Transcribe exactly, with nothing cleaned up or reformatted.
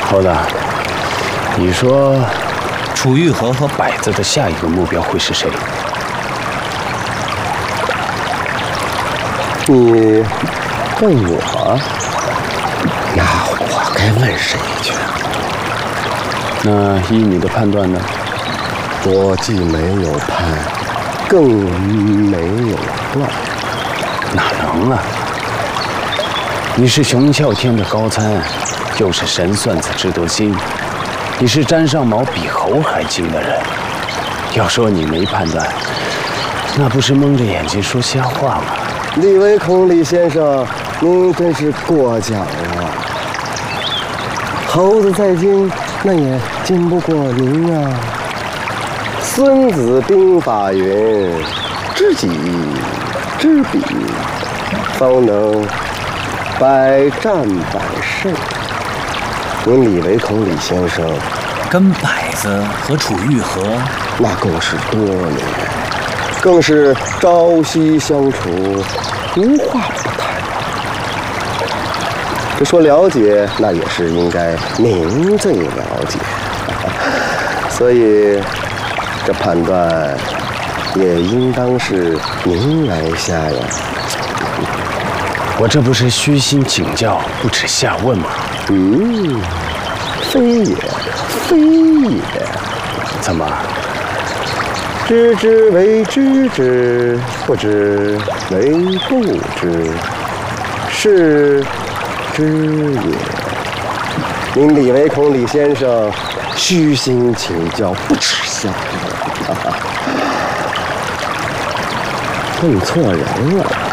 猴子，你说楚玉和和柏子的下一个目标会是谁？ 你问我，那我该问谁去？ 那依你的判断呢？ 我既没有判，更没有断。 哪能啊？你是熊啸天的高参，又是神算子智多星，你是沾上毛比猴还精的人。要说你没判断，那不是蒙着眼睛说瞎话吗？ 李维孔李先生，您真是过奖了。猴子再精，那也经不过您啊。孙子兵法云：知己知彼，方能百战百胜。您李维孔李先生跟柏子和楚玉和那更是多年，更是朝夕相处，无话不谈。这说了解，那也是应该您最了解，所以这判断也应当是您来下呀。 我这不是虚心请教，不耻下问吗？ 嗯，非也，非也。 怎么？ 知之为知之，不知为不知，是知也。您李维孔李先生虚心请教，不耻下问，问错人了。